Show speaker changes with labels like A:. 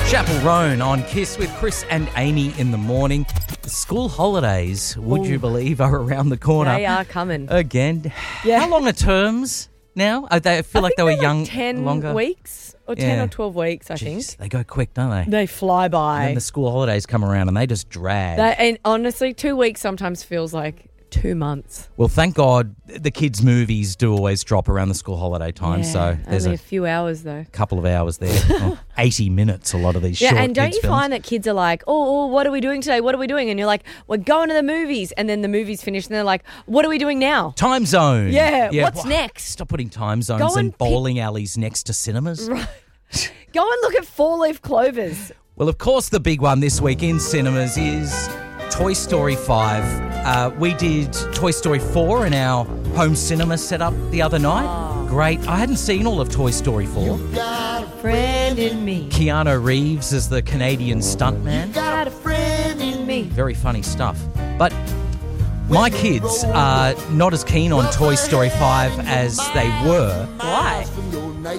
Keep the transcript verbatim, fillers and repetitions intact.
A: Chapel Roan on Kiss with Chris and Amy in the morning. The school holidays, would
B: Ooh.
A: you believe, are around the corner.
B: They are coming.
A: Again.
B: Yeah.
A: How long are terms now? Are they, I feel
B: I
A: like
B: think
A: they were
B: they're
A: young
B: like ten
A: longer.
B: weeks or ten
A: Yeah.
B: or twelve weeks, I
A: Jeez,
B: think.
A: they go quick, don't they?
B: They fly
A: And
B: by.
A: then the school holidays come around and they just drag.
B: They, and honestly, two weeks sometimes feels like two months.
A: Well, thank God the kids' movies do always drop around the school holiday time,
B: Yeah,
A: so there's
B: only
A: a
B: a few hours though.
A: couple of hours there. Oh, eighty minutes, a lot of these
B: Yeah,
A: short
B: and don't
A: kids
B: you
A: films.
B: find that kids are like, oh, oh, what are we doing today? What are we doing? And you're like, we're going to the movies. And then the movie's finished and they're like, what are we doing now?
A: Time zone.
B: Yeah, what's
A: wha-
B: next?
A: Stop putting time zones
B: Go
A: and
B: and pick-
A: bowling alleys next to cinemas.
B: Go and look at four-leaf clovers.
A: Well, of course, the big one this week in cinemas is Toy Story five. Uh, we did Toy Story four in our home cinema setup the other night.
B: Oh.
A: Great. I hadn't seen all of Toy Story four.
B: Got a friend in me.
A: Keanu Reeves as the Canadian stuntman.
B: Got a friend in me.
A: Very funny stuff. But my kids are not as keen on Toy Story five as they were.
B: Why?